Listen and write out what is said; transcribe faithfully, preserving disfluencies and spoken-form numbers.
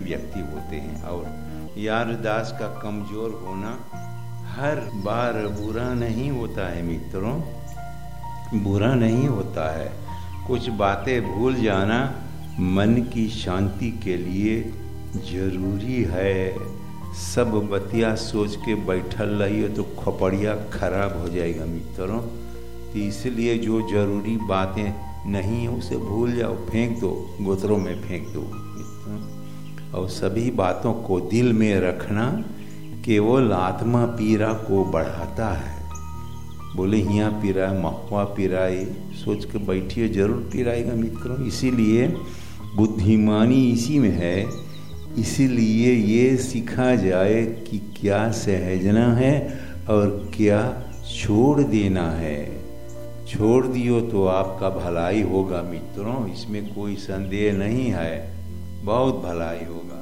व्यक्ति होते हैं। और यारदाश्त का कमज़ोर होना हर बार बुरा नहीं होता है मित्रों, बुरा नहीं होता है। कुछ बातें भूल जाना मन की शांति के लिए जरूरी है। सब बतिया सोच के बैठल रहिए तो खोपड़िया खराब हो जाएगा मित्रों। तो इसलिए जो जरूरी बातें नहीं है उसे भूल जाओ, फेंक दो, गोतरों में फेंक दो मित्रों। और सभी बातों को दिल में रखना केवल आत्मा पीरा को बढ़ाता है। बोले यहाँ पीरा महुआ पीराए, सोच के बैठिए, जरूर पीराएगा मित्रों। इसीलिए बुद्धिमानी इसी में है। इसीलिए ये सीखा जाए कि क्या सहजना है और क्या छोड़ देना है। छोड़ दियो तो आपका भलाई होगा मित्रों, इसमें कोई संदेह नहीं है, बहुत भलाई होगा।